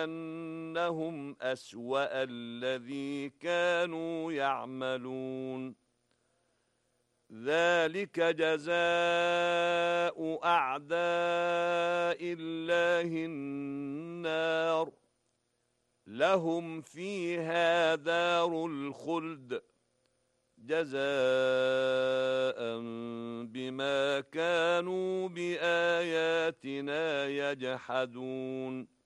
أنهم أسوأ الذي كانوا يعملون ذلك جزاء أعداء الله النار لهم فيها دار الخلد جزاء بما كانوا بآياتنا يجحدون